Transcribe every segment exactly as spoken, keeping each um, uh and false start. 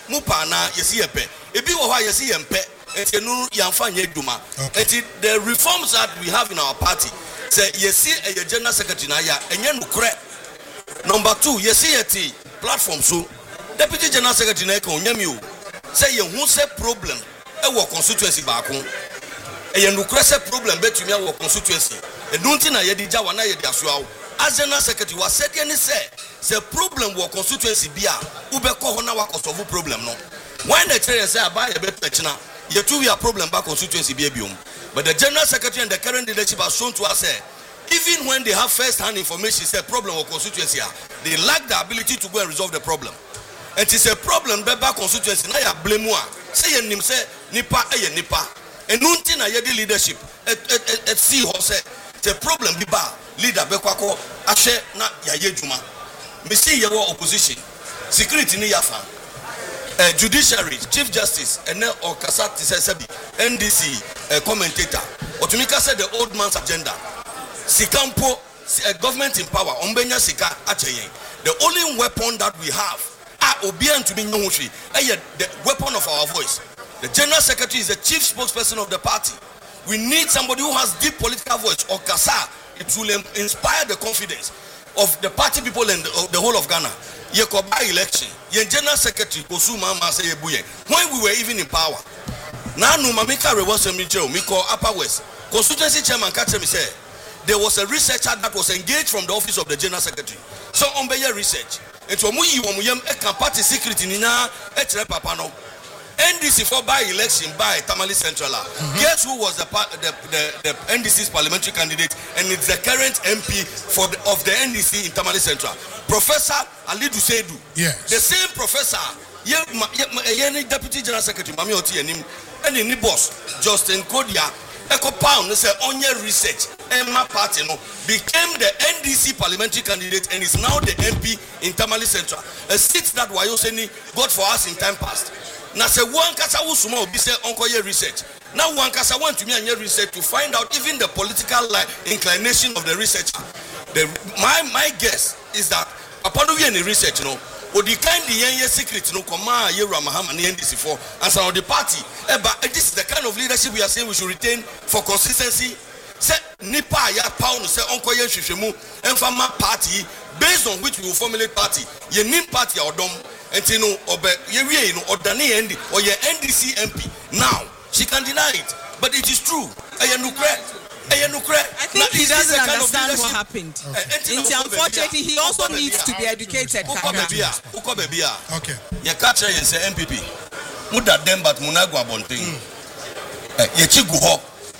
mupa na yesi yepe ebi wo ha yesi yempe enti enu yamfa nya duma enti the reforms that we have in our party say yesi a general secretary na ya enye nukure. Number two, yesi yeti platform so deputy general secretary na ka onyami o say ye hu say problem e wo constituency ba ko e ye nukure say problem betumi a wo constituency e dunti na ye di jawa na ye di aso as general secretary was said any say say problem wo constituency bia ubeko ho na wa solve problem no when the chair say aba ye be pechina ye two we are problem ba constituency bia biom but the general secretary and the current leadership has shown to us say even when they have first hand information say problem of constituency they lack the ability to go and resolve the problem. It is a problem be ba constituency na ya blame wa say ye nim say nipa e ye nipa enunti na ye di leadership et see ho say the problem bi ba leader be kwako ahwe na ya ye djuma me see ye wo opposition security ni yafa uh, judiciary chief justice and okasa tisesebi N D C uh, commentator otumika said the old man's agenda sikampo uh, government in power ombenya sika acheyen the only weapon that we have ah obian to be nyohwe the weapon of our voice. The general secretary is the chief spokesperson of the party. We need somebody who has deep political voice or kasa. It will inspire the confidence of the party people and the, of the whole of Ghana. Yekoba election, ye general secretary Kosuma Mase Yebuye. When we were even in power, now no mamika rewas mijo miko Upper West constituency chairman Kachemi said there was a researcher that was engaged from the office of the general secretary. So on your research, it was muyi wamuyem a party secret in ina etre papano. N D C for by election by Tamale Central. Mm-hmm. Guess who was the, the, the, the N D C's parliamentary candidate and it's the current M P for the, of the N D C in Tamale Central? Professor Alidu Seidu. Yes. The same professor, ye deputy general secretary, Mami Oti and him, and in the boss, Justin Kodia, Echo Pound, say on your research, Emma Party no, became the N D C parliamentary candidate and is now the M P in Tamale Central. A seat that Wayoseni got for us in time past. Now say one kasa usuma obi say onko ye research. Now one kasa want to me and research to find out even the political like, inclination of the researcher. The my my guess is that upon we any research no, or the kind the yenye secret no koma ye Ramaham and the N D C for and some of the party. Eh, but this is the kind of leadership we are saying we should retain for consistency. Say nipa ya pound say onko ye hwehwemu emfama party based on which we will formulate party. Ye nim party or dom. And you know, you know, or Danny Andy or your N D C M P. Now she can deny it, but it is true. I think he doesn't understand what happened. Okay. Unfortunately, he also needs to be educated. Okay. You catch her and say M P P. Muda dem but munagwa bonting. You chiguho.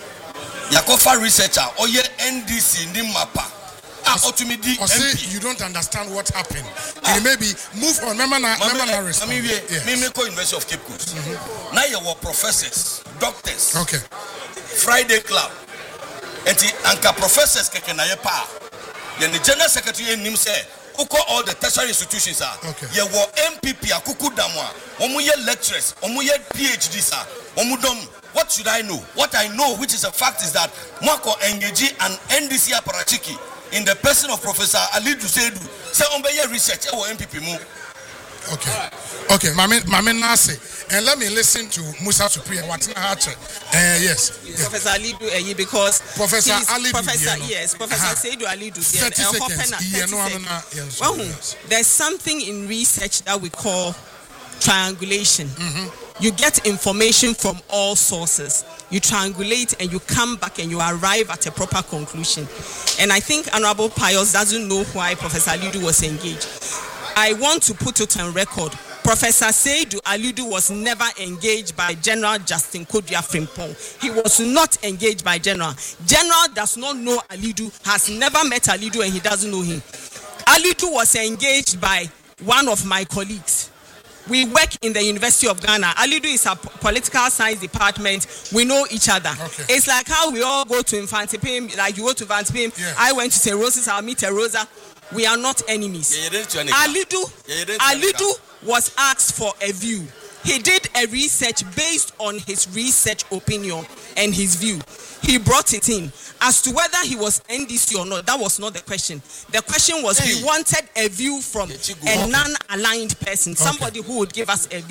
Yakofa researcher or your N D C ni mapa. Or say you don't understand what happened. Ah. Maybe move on. Remember now. Remember now. I mean, we me call University of Cape Coast. Mm-hmm. Now you are professors, doctors. Okay. Friday club. And the anchor professors keke na ye pa. Then the general secretary nim say, "Uko all the tertiary institutions are. Okay. You were M P P akuku damwa. Omu ye lecturers. Omu ye PhD sir. Omu dom. What should I know? What I know, which is a fact, is that Mwako Engeji and N D C Aparachiki." In the person of Professor Alidu Seidu, say on your research or M P P move. Okay, okay, Mame Mame Nase, and let me listen to Musa Supriya Watina Hache. Uh, yes, yes, Professor Alidu Eyi because Professor Alidu, Professor yes, Professor Seidu Alidu. thirty seconds. Well, there's something in research that we call triangulation. Mm-hmm. You get information from all sources. You triangulate and you come back and you arrive at a proper conclusion. And I think Honorable Pius doesn't know why Professor Alidu was engaged. I want to put it on record. Professor Seidu Alidu was never engaged by General Justin Kodia Frimpong. He was not engaged by General. General does not know Alidu, has never met Alidu, and he doesn't know him. Alidu was engaged by one of my colleagues. We work in the University of Ghana. Alidu is a political science department. We know each other. Okay. It's like how we all go to Infantipim, like you go to Infantipim. Yeah. I went to Saint Rosa's, I'll meet Rosa. We are not enemies. Yeah, Alidu, yeah, Alidu was asked for a view. He did a research based on his research opinion and his view. He brought it in. As to whether he was N D C or not, that was not the question. The question was, hey, we wanted a view from a non-aligned person, somebody okay. who would give us a view.